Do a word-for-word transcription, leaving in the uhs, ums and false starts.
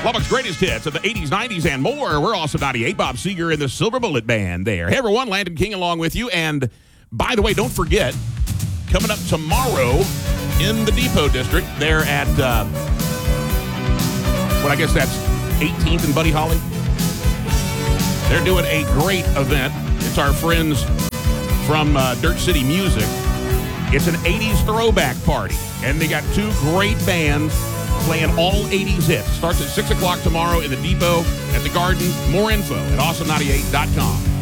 Lubbock's greatest hits of the eighties, nineties, and more. We're also ninety-eight. Bob Seger and the Silver Bullet Band there. Hey, everyone. Landon King along with you. And by the way, don't forget, coming up tomorrow in the Depot District, there at, uh, what I guess that's eighteenth and Buddy Holly. They're doing a great event. It's our friends from uh, Dirt City Music. It's an eighties throwback party. And they got two great bands playing all eighties hits. Starts at six o'clock tomorrow in the Depot at the Garden. More info at awesome ninety-eight dot com.